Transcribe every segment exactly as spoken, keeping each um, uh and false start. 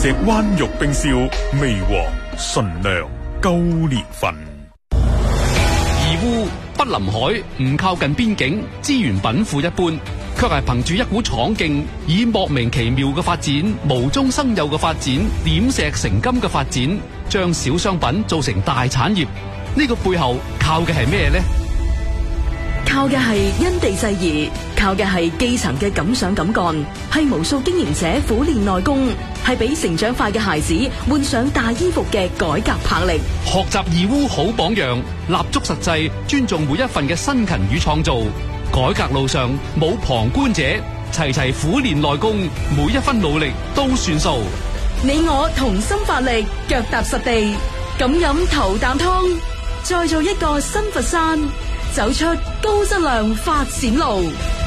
石灣玉冰燒，微黃純良高年份。 義烏不臨海，唔靠近邊境，資源稟賦一般，卻係憑住一股闖勁，以莫名其妙嘅發展、無中生有嘅發展、點石成金嘅發展，將小商品做成大產業。呢個背後靠嘅係咩呢？ 靠嘅係因地制宜，靠嘅係基層嘅敢想敢幹，係無數經營者苦練內功，係俾成長快嘅孩子換上大衣服嘅改革魄力。 學習義烏好榜樣，立足實際，尊重每一份嘅辛勤與創造。改革路上冇旁觀者，齊齊苦練內功，每一分努力都算數。 你我同心發力，腳踏實地，敢飲頭啖湯，再做一個新佛山，走出高質量發展路。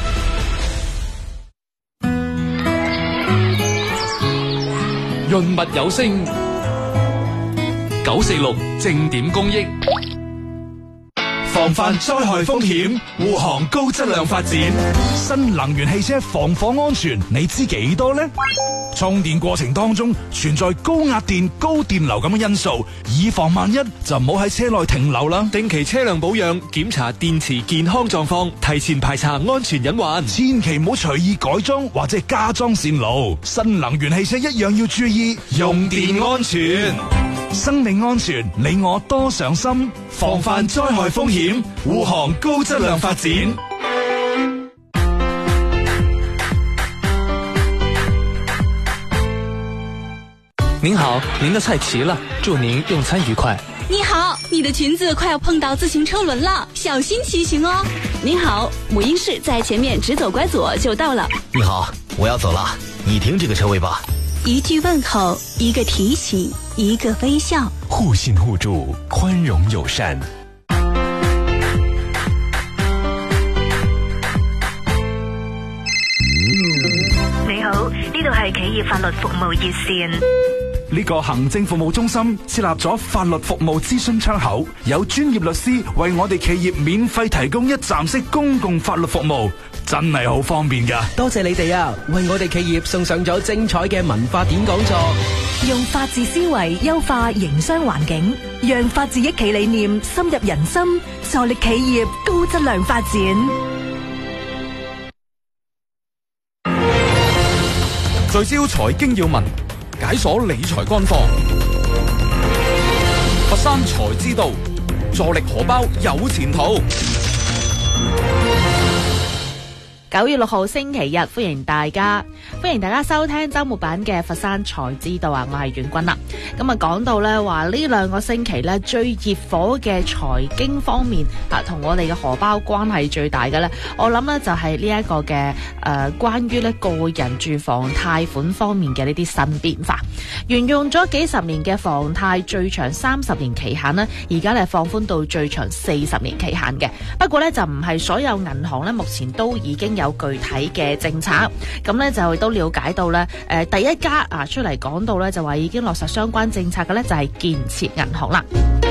潤物有聲，九四六正點公益， 防範災害風險，護航高質量發展。新能源汽車防火安全，你知幾多呢？充電過程當中存在高壓電、高電流咁嘅因素，以防萬一就唔好喺車內停留啦。 定期車輛保養，檢查電池健康狀況，提前排查安全隱患。 千祈唔好隨意改裝或者加裝線路。新能源汽車一樣要注意用電安全， 生命安全你我多上心， 防範災害風險，護航高質量發展。 您好，您的菜齐了，祝您用餐愉快。 你好，你的裙子快要碰到自行车轮了，小心骑行哦。 您好，母婴室在前面，直走拐左就到了。 你好，我要走了，你停这个车位吧。 一句问候，一个提醒，一个微笑， 互信互助，宽容友善。 你好，呢度係企業法律服務熱線。 呢個行政服務中心設立咗法律服務諮詢窗口，有專業律師為我哋企業免費提供一站式公共法律服務，真係好方便㗎。 多謝你哋啊，為我哋企業送上咗精彩嘅文化點講座。 用法治思維優化營商環境，讓法治益企理念深入人心，助力企業高質量發展。 聚焦財經要聞，解鎖理財乾貨。佛山財之道，助力荷包有前途。 九月六號星期日，歡迎大家，歡迎大家收聽周末版嘅佛山財之道啊！我係袁君啦。咁啊，講到咧話呢兩個星期咧最熱火嘅財經方面啊，同我哋嘅荷包關係最大嘅咧，我諗咧就係呢一個嘅誒、呃，關於咧個人住房貸款方面嘅呢啲新變化。沿用咗幾十年嘅房貸最長三十年期限呢，而家咧放寬到最長四十年期限嘅。不過咧就唔係所有銀行咧目前都已經有具體嘅政策，咁咧就都了解到咧，誒、呃、第一家啊出嚟講到咧就話已經落實相關政策嘅咧就係建設銀行啦。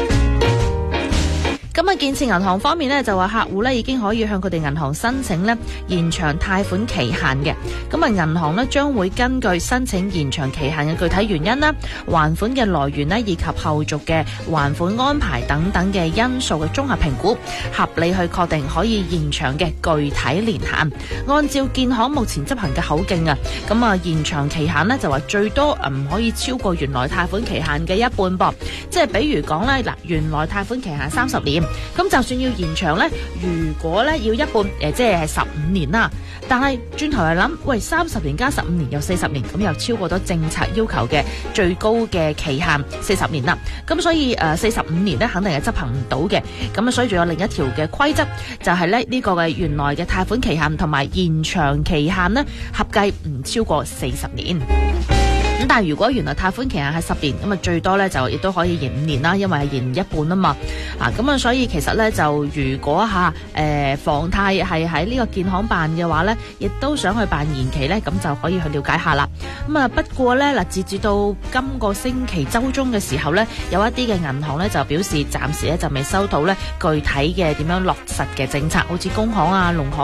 咁啊，建設銀行方面咧就話客戶咧已經可以向佢哋銀行申請咧延長貸款期限嘅。咁啊，銀行咧將會根據申請延長期限嘅具體原因啦、還款嘅來源咧以及後續嘅還款安排等等嘅因素嘅綜合評估，合理去確定可以延長嘅具體年限。按照建行目前執行嘅口徑啊，咁啊延長期限咧就話最多唔可以超過原來貸款期限嘅一半噃。即係比如講咧嗱，原來貸款期限三十年。咁就算要延長呢，如果呢要一半，誒即係十五年啦。但係轉頭嚟諗，喂，三十年加十五年又四十年，咁又超過咗政策要求嘅最高嘅期限四十年啦。咁所以誒四十五年呢，肯定係執行唔到嘅。咁啊，所以仲有另一條嘅規則，就係咧呢個嘅原來嘅貸款期限同埋延長期限呢，合計唔超過四十年。咁但係如果原來貸款期限係十年，咁啊最多咧就亦都可以延五年啦，因為係延一半啊嘛。啊咁啊，所以其實咧就如果吓誒、呃、房貸係喺呢個建行辦嘅話咧，亦都想去辦延期咧，咁就可以去了解下啦。咁啊不過咧嗱，截至到今個星期週中嘅時候咧，有一啲嘅銀行咧就表示暫時咧就未收到咧具體嘅點樣落實嘅政策，好似工行啊、農行